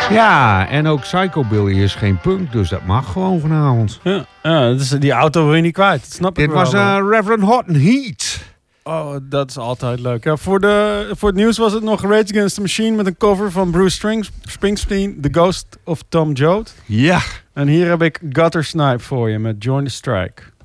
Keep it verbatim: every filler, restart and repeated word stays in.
Ja, en ook Psychobilly is geen punk, dus dat mag gewoon vanavond. Ja, ja dus die auto wil je niet kwijt. Dat snap ik Dit wel. was uh, Reverend Hot and Heat. Oh, dat is altijd leuk. Ja, voor, de, voor het nieuws was het nog Rage Against the Machine met een cover van Bruce Strings, Springsteen, The Ghost of Tom Joad. Ja. En hier heb ik Gutter Snipe voor je met Join the Strike.